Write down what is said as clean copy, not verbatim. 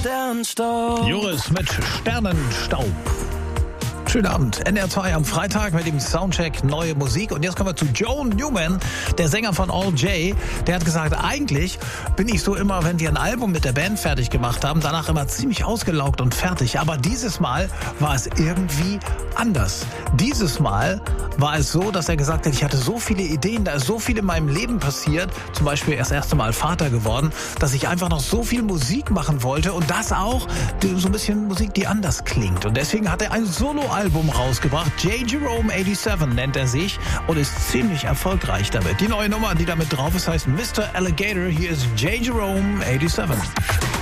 Sternstaub. Joris mit Sternenstaub. Schönen Abend. NR2 am Freitag mit dem Soundcheck Neue Musik. Und jetzt kommen wir zu Joe Newman, der Sänger von All J. Der hat gesagt, eigentlich bin ich so immer, wenn wir ein Album mit der Band fertig gemacht haben, danach immer ziemlich ausgelaugt und fertig. Aber dieses Mal war es irgendwie anders. Dieses Mal war es so, dass er gesagt hat, ich hatte so viele Ideen, da ist so viel in meinem Leben passiert, zum Beispiel das erste Mal Vater geworden, dass ich einfach noch so viel Musik machen wollte und das auch so ein bisschen Musik, die anders klingt. Und deswegen hat er ein Soloalbum rausgebracht. J. Jerome 87 nennt er sich und ist ziemlich erfolgreich damit. Die neue Nummer, die damit drauf ist, heißt Mr. Alligator. Hier ist J. Jerome 87.